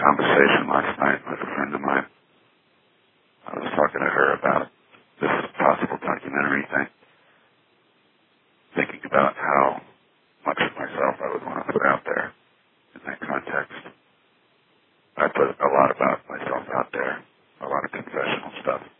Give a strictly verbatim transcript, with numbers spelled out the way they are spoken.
conversation last night with a friend of mine. I was talking to her about this possible documentary thing, thinking about how much of myself I would want to put out there in that context. I put a lot about myself out there, a lot of confessional stuff.